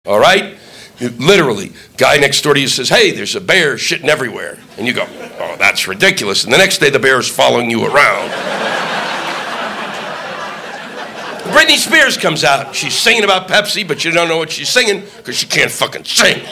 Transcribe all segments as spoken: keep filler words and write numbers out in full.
All right? Literally, guy next door to you says, hey, there's a bear shitting everywhere. And you go, oh, that's ridiculous. And the next day, the bear is following you around. Britney Spears comes out. She's singing about Pepsi, but you don't know what she's singing because she can't fucking sing.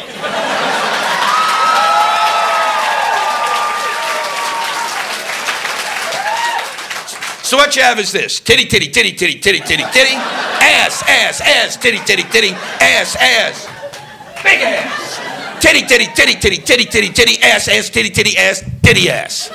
So what you have is this. Titty, titty, titty, titty, titty, titty, titty. Ass, ass, ass, titty, titty, titty, ass, ass. Big ass. Titty, titty, titty, titty, titty, titty, titty, ass, ass, titty, titty, ass, titty, ass.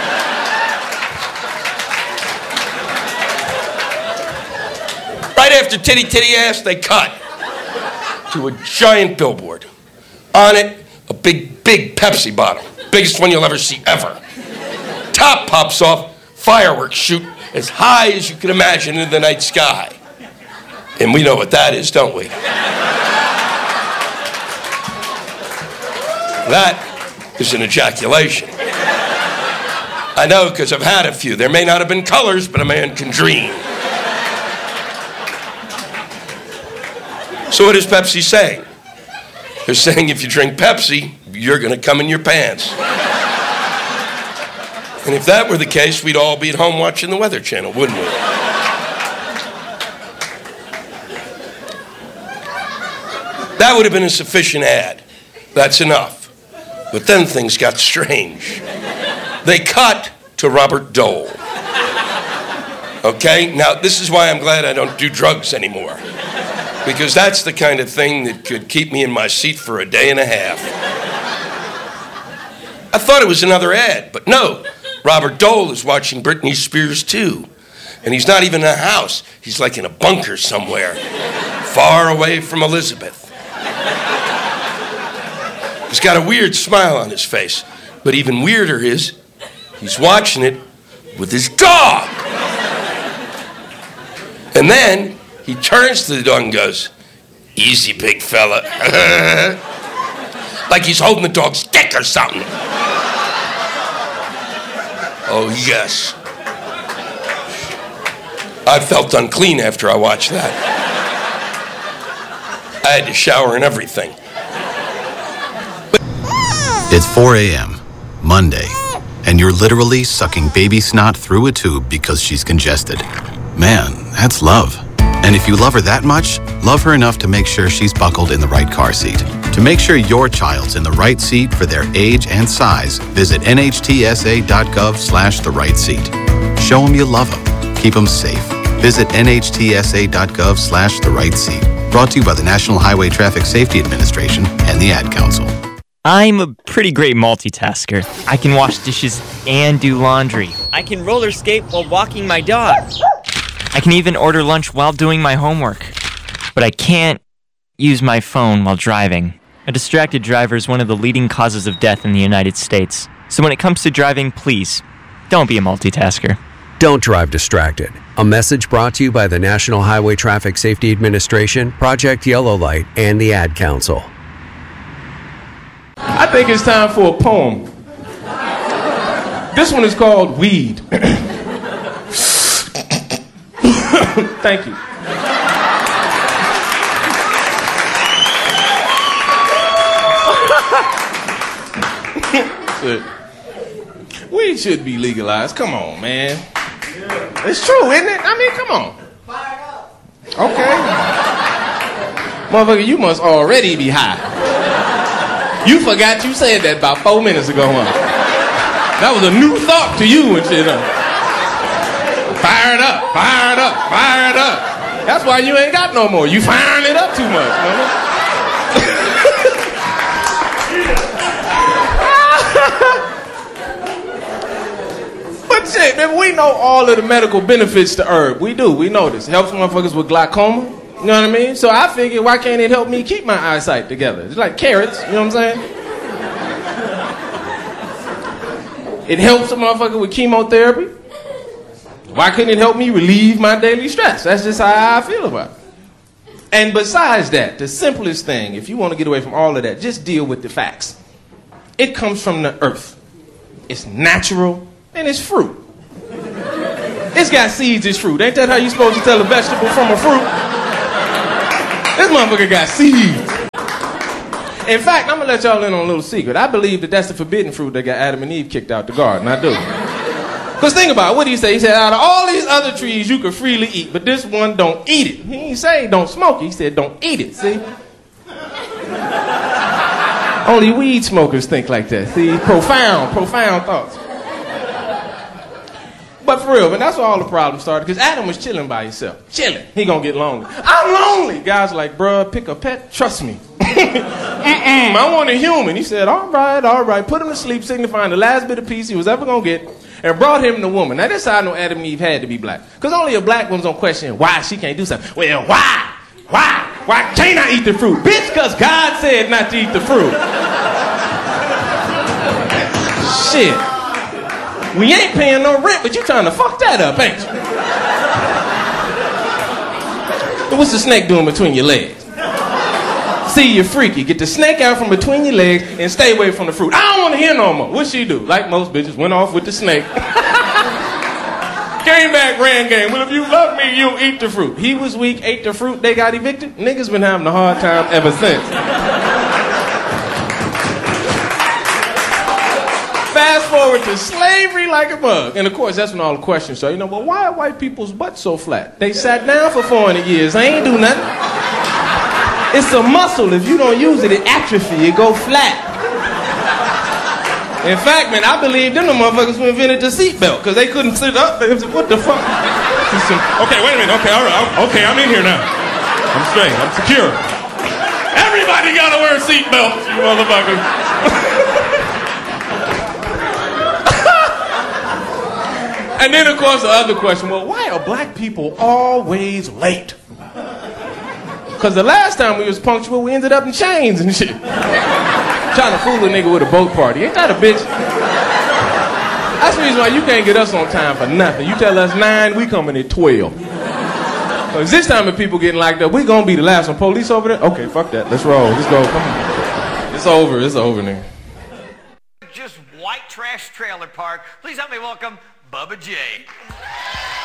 Right after titty, titty, ass, they cut to a giant billboard. On it, a big, big Pepsi bottle. Biggest one you'll ever see, ever. Top pops off, fireworks shoot as high as you can imagine in the night sky. And we know what that is, don't we? That is an ejaculation. I know, because I've had a few. There may not have been colors, but a man can dream. So what is Pepsi saying? They're saying if you drink Pepsi, you're going to come in your pants. And if that were the case, we'd all be at home watching the Weather Channel, wouldn't we? That would have been a sufficient ad. That's enough. But then things got strange. They cut to Robert Dole. Okay? Now, this is why I'm glad I don't do drugs anymore. Because that's the kind of thing that could keep me in my seat for a day and a half. I thought it was another ad, but no. Robert Dole is watching Britney Spears too. And he's not even in a house. He's like in a bunker somewhere, far away from Elizabeth. He's got a weird smile on his face. But even weirder is, he's watching it with his dog. And then he turns to the dog and goes, easy, big fella. Like he's holding the dog's dick or something. Oh, yes. I felt unclean after I watched that. I had to shower and everything. But it's four a.m., Monday, and you're literally sucking baby snot through a tube because she's congested. Man, that's love. And if you love her that much, love her enough to make sure she's buckled in the right car seat. To make sure your child's in the right seat for their age and size, visit N H T S A dot gov slash the right seat. Show them you love them. Keep them safe. Visit N H T S A dot gov slash the right seat. Brought to you by the National Highway Traffic Safety Administration and the Ad Council. I'm a pretty great multitasker. I can wash dishes and do laundry. I can roller skate while walking my dog. I can even order lunch while doing my homework. But I can't use my phone while driving. A distracted driver is one of the leading causes of death in the United States. So when it comes to driving, please, don't be a multitasker. Don't drive distracted. A message brought to you by the National Highway Traffic Safety Administration, Project Yellow Light, and the Ad Council. I think it's time for a poem. This one is called Weed. Thank you. Weed should be legalized. Come on, man. It's true, isn't it? I mean, come on. Okay. Motherfucker, you must already be high. You forgot you said that about four minutes ago, huh? That was a new thought to you and shit, huh? Fire it up, fire it up, fire it up. That's why you ain't got no more. You firing it up too much, man. But shit, man, we know all of the medical benefits to herb. We do, we know this. It helps motherfuckers with glaucoma. You know what I mean? So I figured, why can't it help me keep my eyesight together? It's like carrots, you know what I'm saying? It helps a motherfucker with chemotherapy. Why couldn't it help me relieve my daily stress? That's just how I feel about it. And besides that, the simplest thing, if you want to get away from all of that, just deal with the facts. It comes from the earth. It's natural, and it's fruit. It's got seeds, it's fruit. Ain't that how you supposed to tell a vegetable from a fruit? This motherfucker got seeds. In fact, I'm going to let y'all in on a little secret. I believe that that's the forbidden fruit that got Adam and Eve kicked out the garden. I do. Because think about it. What did he say? He said, out of all these other trees, you could freely eat, but this one, don't eat it. He didn't say don't smoke it. He said don't eat it. See? Only weed smokers think like that. See? Profound, profound thoughts. But for real, but that's where all the problems started. Because Adam was chilling by himself. Chilling. He gonna get lonely. I'm lonely. Guys are like, bruh, pick a pet. Trust me. Mm-mm, I want a human. He said, all right, all right. Put him to sleep, signifying the last bit of peace he was ever gonna get. And brought him the woman. Now this is how I know Adam and Eve had to be black. Because only a black woman's gonna question why she can't do something. Well, why? Why? Why can't I eat the fruit? Bitch, because God said not to eat the fruit. Shit. We ain't paying no rent, but you trying to fuck that up, ain't you? What's the snake doing between your legs? See, you're freaky. Get the snake out from between your legs and stay away from the fruit. I don't want to hear no more. What'd she do? Like most bitches, went off with the snake. Came back, ran game. Well, if you love me, you eat the fruit. He was weak, ate the fruit, they got evicted. Niggas been having a hard time ever since. Fast forward to slavery like a bug. And of course, that's when all the questions start. You know, well, why are white people's butts so flat? They sat down for four hundred years. They ain't do nothing. It's a muscle. If you don't use it, it atrophy. It go flat. In fact, man, I believe them the motherfuckers who invented the seatbelt because they couldn't sit up. They was, what the fuck? Okay, wait a minute. Okay, all right. Okay, I'm in here now. I'm straight. I'm secure. Everybody gotta wear seatbelts, you motherfuckers. And then, of course, the other question, well, why are black people always late? Because the last time we was punctual, we ended up in chains and shit. Trying to fool a nigga with a boat party. Ain't that a bitch? That's the reason why you can't get us on time for nothing. You tell us nine, we coming at twelve. Because this time if people getting locked up, we gonna be the last one. Police over there? Okay, fuck that. Let's roll. Let's go. Come on. It's over. It's over, nigga. Just white trash trailer park. Please help me welcome Bubba J.